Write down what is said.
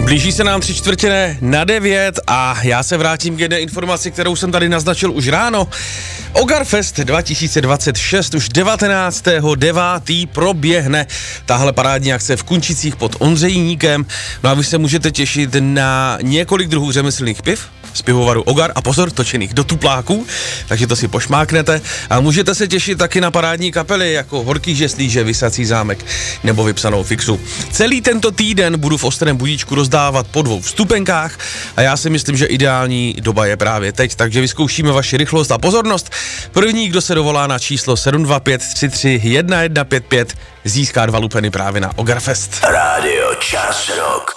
Blíží se nám 8:45 a já se vrátím k jedné informaci, kterou jsem tady naznačil už ráno. Ogarfest 2026 už 19.9. proběhne tahle parádní akce v Kunčicích pod Ondřejníkem. No a vy se můžete těšit na několik druhů řemeslných piv z pivovaru Ogar a pozor, točených do tupláků, takže to si pošmáknete a můžete se těšit taky na parádní kapely jako Horký žeslíže, Visací zámek nebo Vypsanou fixu. Celý tento týden budu v Ostrém Budíčku rozdávat po 2 vstupenkách a já si myslím, že ideální doba je právě teď, takže vyzkoušíme vaši rychlost a pozornost. První, kdo se dovolá na číslo 725 33 1155, získá 2 lupeny právě na Ogarfest. Rádio Čas Rock.